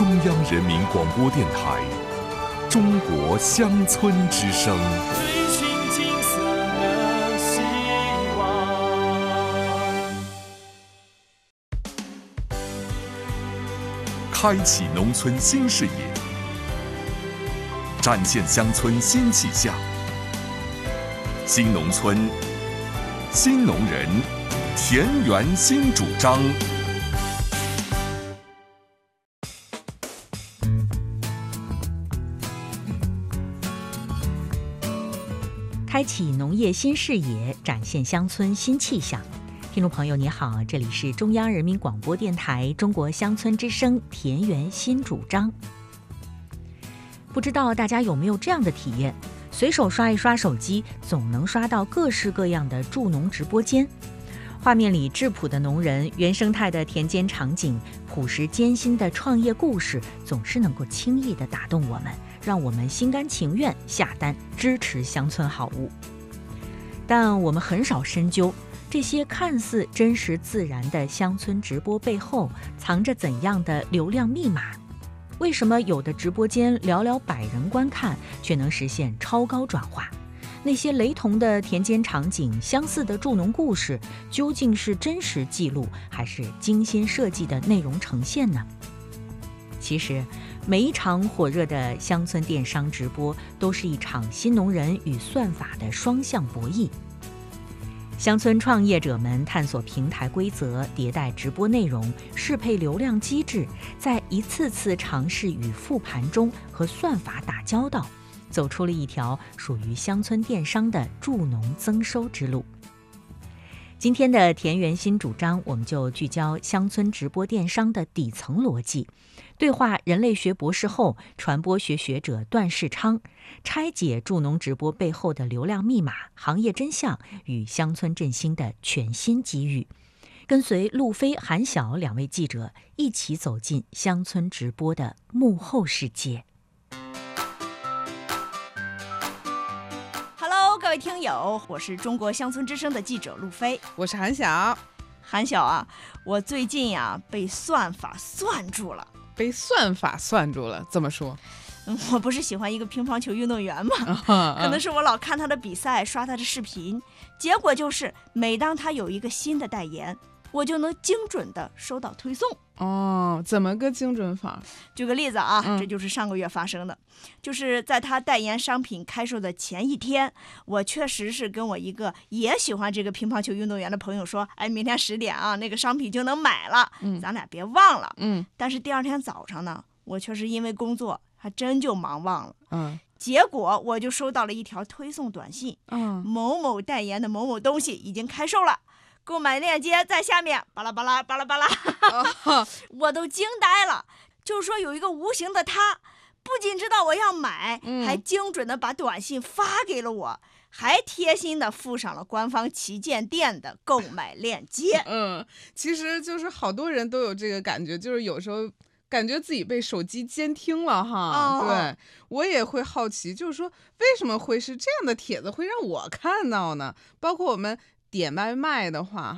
中央人民广播电台中国乡村之声。 追寻金色的希望， 开启农村新视野，展现乡村新气象。新农村，新农人，田园新主张。 开启农业新视野，展现乡村新气象。听众朋友你好，这里是中央人民广播电台中国乡村之声田园新主张。不知道大家有没有这样的体验，随手刷一刷手机，总能刷到各式各样的助农直播间。画面里质朴的农人，原生态的田间场景，朴实艰辛的创业故事，总是能够轻易地打动我们，让我们心甘情愿下单支持乡村好物。但我们很少深究，这些看似真实自然的乡村直播背后藏着怎样的流量密码？为什么有的直播间寥寥100人观看，却能实现超高转化？那些雷同的田间场景，相似的助农故事，究竟是真实记录，还是精心设计的内容呈现呢？其实，每一场火热的乡村电商直播，都是一场新农人与算法的双向博弈。乡村创业者们探索平台规则，迭代直播内容，适配流量机制，在一次次尝试与复盘中和算法打交道，走出了一条属于乡村电商的助农增收之路。今天的田园新主张，我们就聚焦乡村直播电商的底层逻辑，对话人类学博士后、传播学学者段世昌，拆解助农直播背后的流量密码、行业真相与乡村振兴的全新机遇。跟随陆飞、韩晓两位记者一起走进乡村直播的幕后世界。 各位听友，我是中国乡村之声的记者陆飞， 我是韩晓。 韩晓啊，我最近呀被算法算住了。 被算法算住了？怎么说？ 我不是喜欢一个乒乓球运动员吗？可能是我老看他的比赛，刷他的视频，结果就是每当他有一个新的代言，我就能精准的收到推送。 哦，怎么个精准法？ 举个例子啊，这就是上个月发生的，就是在他代言商品开售的前一天，我确实是跟我一个也喜欢这个乒乓球运动员的朋友说，哎，明天10点啊，那个商品就能买了，咱俩别忘了。但是第二天早上呢，我确实因为工作还真就忙忘了。结果我就收到了一条推送短信，某某代言的某某东西已经开售了，购买链接在下面，巴拉巴拉巴拉巴拉。我都惊呆了，就是说有一个无形的他，不仅知道我要买，还精准的把短信发给了我，还贴心的附上了官方旗舰店的购买链接。 其实就是好多人都有这个感觉，就是有时候感觉自己被手机监听了哈。对，我也会好奇，就是说为什么会是这样的帖子会让我看到呢？包括我们点外卖的话